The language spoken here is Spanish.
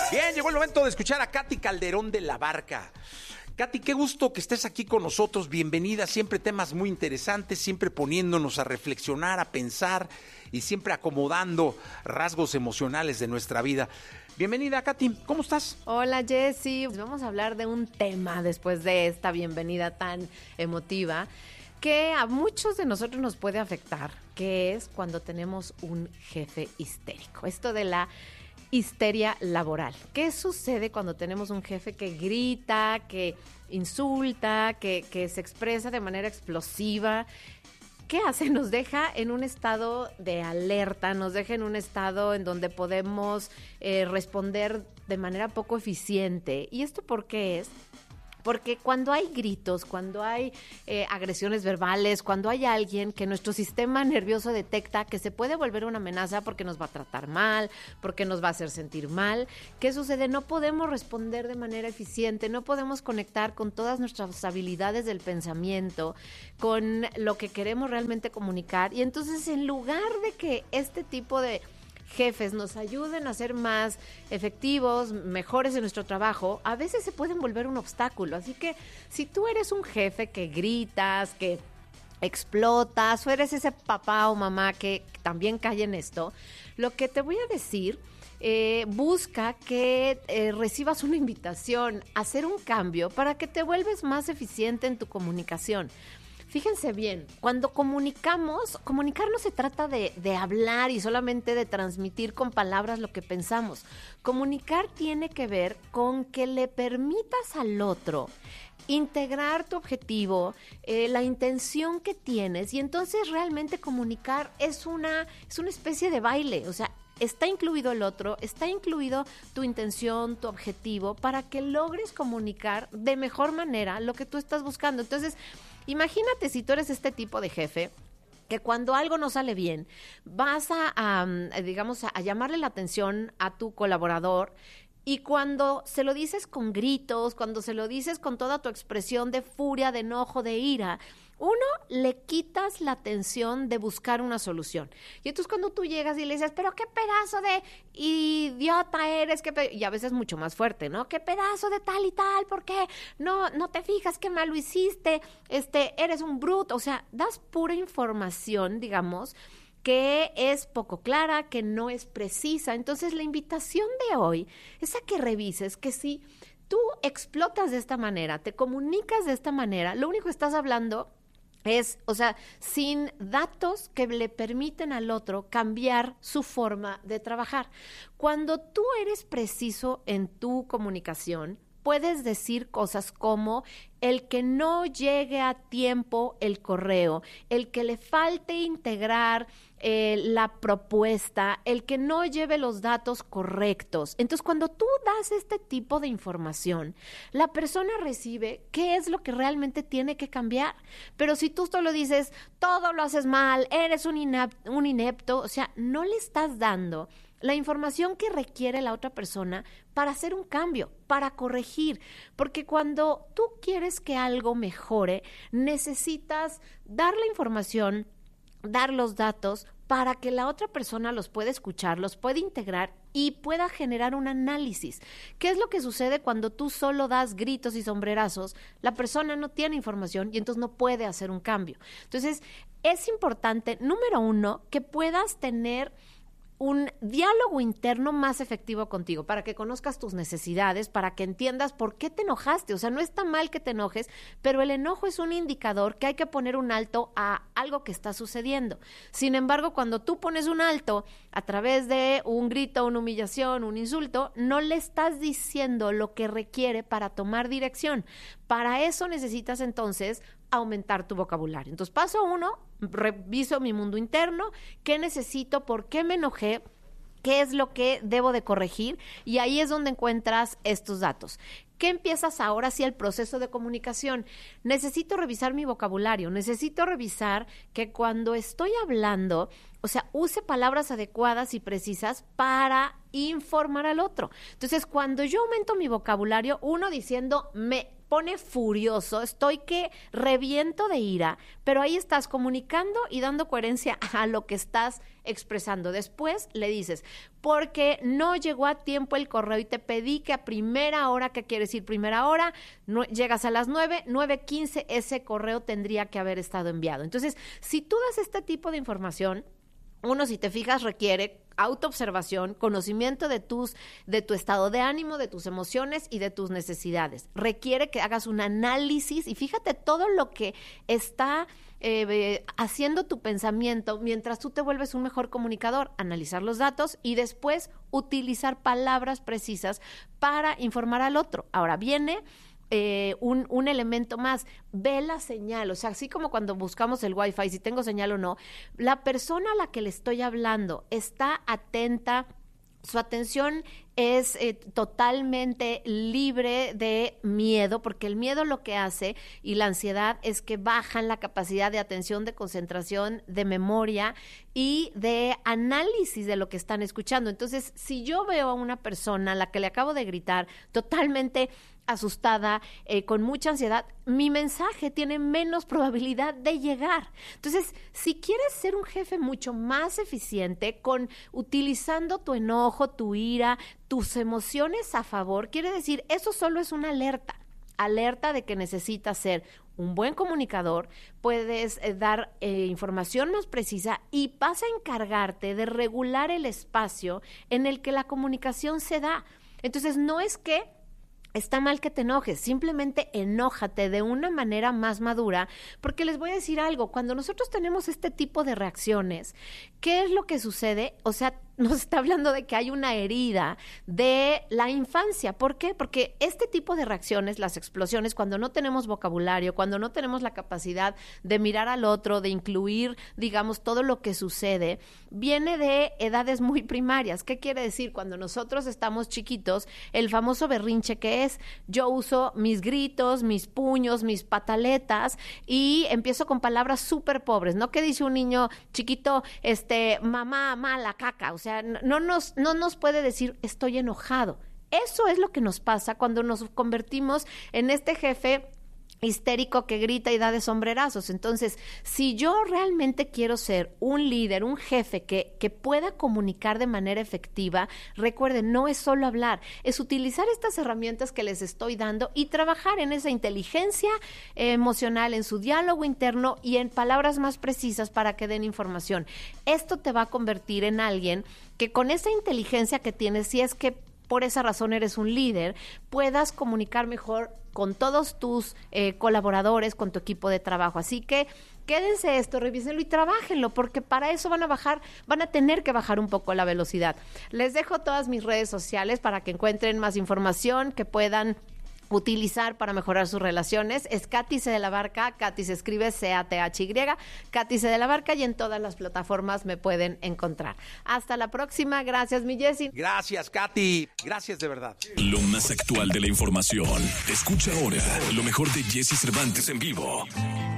Bien, llegó el momento de escuchar a Katy Calderón de La Barca. Katy, qué gusto que estés aquí con nosotros, bienvenida, siempre temas muy interesantes, siempre poniéndonos a reflexionar, a pensar y siempre acomodando rasgos emocionales de nuestra vida. Bienvenida, Katy, ¿cómo estás? Hola, Jessy. Vamos a hablar de un tema después de esta bienvenida tan emotiva que a muchos de nosotros nos puede afectar, que es cuando tenemos un jefe histérico. Esto de la histeria laboral. ¿Qué sucede cuando tenemos un jefe que grita, que insulta, que se expresa de manera explosiva? ¿Qué hace? Nos deja en un estado de alerta, nos deja en un estado en donde podemos responder de manera poco eficiente. ¿Y esto por qué es? Porque cuando hay gritos, cuando hay agresiones verbales, cuando hay alguien que nuestro sistema nervioso detecta que se puede volver una amenaza porque nos va a tratar mal, porque nos va a hacer sentir mal, ¿qué sucede? No podemos responder de manera eficiente, no podemos conectar con todas nuestras habilidades del pensamiento, con lo que queremos realmente comunicar. Y entonces, en lugar de que este tipo de jefes nos ayuden a ser más efectivos, mejores en nuestro trabajo, a veces se pueden volver un obstáculo. Así que si tú eres un jefe que gritas, que explotas, o eres ese papá o mamá que también cae en esto, lo que te voy a decir, busca que recibas una invitación a hacer un cambio para que te vuelves más eficiente en tu comunicación. Fíjense bien, cuando comunicar no se trata de hablar y solamente de transmitir con palabras lo que pensamos. Comunicar tiene que ver con que le permitas al otro integrar tu objetivo, la intención que tienes, y entonces realmente comunicar es una especie de baile. O sea, está incluido el otro, está incluido tu intención, tu objetivo, para que logres comunicar de mejor manera lo que tú estás buscando. Entonces, imagínate si tú eres este tipo de jefe que cuando algo no sale bien, vas a llamarle la atención a tu colaborador. Y cuando se lo dices con gritos, cuando se lo dices con toda tu expresión de furia, de enojo, de ira, uno, le quitas la atención de buscar una solución. Y entonces cuando tú llegas y le dices, pero qué pedazo de idiota eres, y a veces mucho más fuerte, ¿no? Qué pedazo de tal y tal, ¿por qué? No te fijas qué mal lo hiciste, eres un bruto. O sea, das pura información, digamos, que es poco clara, que no es precisa. Entonces, la invitación de hoy es a que revises que si tú explotas de esta manera, te comunicas de esta manera, lo único que estás hablando es, o sea, sin datos que le permiten al otro cambiar su forma de trabajar. Cuando tú eres preciso en tu comunicación, puedes decir cosas como el que no llegue a tiempo el correo, el que le falte integrar la propuesta, el que no lleve los datos correctos. Entonces, cuando tú das este tipo de información, la persona recibe qué es lo que realmente tiene que cambiar. Pero si tú solo dices, todo lo haces mal, eres un inepto, o sea, no le estás dando la información que requiere la otra persona para hacer un cambio, para corregir. Porque cuando tú quieres que algo mejore, necesitas dar la información, dar los datos para que la otra persona los pueda escuchar, los pueda integrar y pueda generar un análisis. ¿Qué es lo que sucede cuando tú solo das gritos y sombrerazos? La persona no tiene información y entonces no puede hacer un cambio. Entonces, es importante, número uno, que puedas tener un diálogo interno más efectivo contigo, para que conozcas tus necesidades, para que entiendas por qué te enojaste. O sea, no está mal que te enojes, pero el enojo es un indicador que hay que poner un alto a algo que está sucediendo. Sin embargo, cuando tú pones un alto a través de un grito, una humillación, un insulto, no le estás diciendo lo que requiere para tomar dirección. Para eso necesitas entonces aumentar tu vocabulario. Entonces, paso 1, reviso mi mundo interno, qué necesito, por qué me enojé, qué es lo que debo de corregir, y ahí es donde encuentras estos datos. ¿Qué empiezas ahora sí el proceso de comunicación? Necesito revisar mi vocabulario, necesito revisar que cuando estoy hablando, o sea, use palabras adecuadas y precisas para informar al otro. Entonces, cuando yo aumento mi vocabulario, uno diciendo, me pone furioso, estoy que reviento de ira, pero ahí estás comunicando y dando coherencia a lo que estás expresando. Después le dices, porque no llegó a tiempo el correo y te pedí que a primera hora, ¿qué quiere decir primera hora? No, llegas a las 9:15, ese correo tendría que haber estado enviado. Entonces, si tú das este tipo de información, uno, si te fijas, requiere autoobservación, conocimiento de tu estado de ánimo, de tus emociones y de tus necesidades. Requiere que hagas un análisis y fíjate todo lo que está haciendo tu pensamiento mientras tú te vuelves un mejor comunicador. Analizar los datos y después utilizar palabras precisas para informar al otro. Ahora viene un elemento más, ve la señal, o sea, así como cuando buscamos el Wi-Fi, si tengo señal o no, la persona a la que le estoy hablando está atenta, su atención es totalmente libre de miedo, porque el miedo lo que hace y la ansiedad es que bajan la capacidad de atención, de concentración, de memoria y de análisis de lo que están escuchando. Entonces, si yo veo a una persona a la que le acabo de gritar totalmente asustada, con mucha ansiedad, mi mensaje tiene menos probabilidad de llegar. Entonces, si quieres ser un jefe mucho más eficiente, utilizando tu enojo, tu ira, tus emociones a favor, quiere decir, eso solo es una alerta de que necesitas ser un buen comunicador, puedes dar información más precisa y vas a encargarte de regular el espacio en el que la comunicación se da. Entonces, no es que está mal que te enojes, simplemente enójate de una manera más madura, porque les voy a decir algo, cuando nosotros tenemos este tipo de reacciones, ¿qué es lo que sucede? O sea, nos está hablando de que hay una herida de la infancia. ¿Por qué? Porque este tipo de reacciones, las explosiones, cuando no tenemos vocabulario, cuando no tenemos la capacidad de mirar al otro, de incluir, digamos, todo lo que sucede, viene de edades muy primarias. ¿Qué quiere decir? Cuando nosotros estamos chiquitos, el famoso berrinche que es, yo uso mis gritos, mis puños, mis pataletas y empiezo con palabras súper pobres, ¿no? ¿Qué dice un niño chiquito? Mamá, mala, caca, o sea, no nos puede decir estoy enojado. Eso es lo que nos pasa cuando nos convertimos en este jefe histérico que grita y da de sombrerazos. Entonces, si yo realmente quiero ser un líder, un jefe que pueda comunicar de manera efectiva, recuerden, no es solo hablar, es utilizar estas herramientas que les estoy dando y trabajar en esa inteligencia emocional, en su diálogo interno y en palabras más precisas para que den información. Esto te va a convertir en alguien que con esa inteligencia que tienes, si es que por esa razón eres un líder, puedas comunicar mejor con todos tus colaboradores, con tu equipo de trabajo. Así que quédense esto, revísenlo y trabajenlo, porque para eso van a tener que bajar un poco la velocidad. Les dejo todas mis redes sociales para que encuentren más información, que puedan utilizar para mejorar sus relaciones. Es Katy C. de la Barca, Katy se escribe C-A-T-H-Y, Katy C. de la Barca, y en todas las plataformas me pueden encontrar. Hasta la próxima, gracias mi Jessy. Gracias Katy, gracias de verdad. Lo más actual de la información, escucha ahora lo mejor de Jessy Cervantes en vivo.